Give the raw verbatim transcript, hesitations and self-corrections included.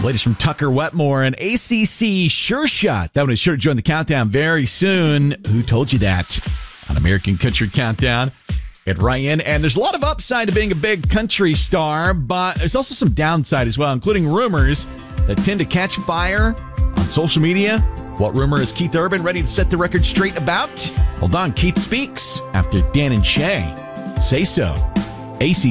Latest from Tucker Wetmore and A C C Sure Shot. That one is sure to join the countdown very soon. Who told you that? On American Country Countdown. At Ryan, and there's a lot of upside to being a big country star, but there's also some downside as well, including rumors that tend to catch fire on social media. What rumor is Keith Urban ready to set the record straight about? Hold on, Keith speaks after Dan and Shay say so. A C